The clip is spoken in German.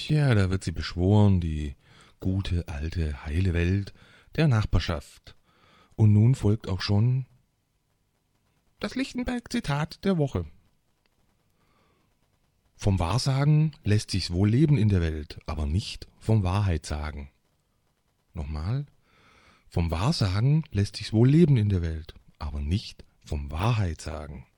Tja, da wird sie beschworen, die gute, alte, heile Welt der Nachbarschaft. Und nun folgt auch schon das Lichtenberg-Zitat der Woche. Vom Wahrsagen lässt sich's wohl leben in der Welt, aber nicht vom Wahrheitsagen. Nochmal. Vom Wahrsagen lässt sich's wohl leben in der Welt, aber nicht vom Wahrheitsagen.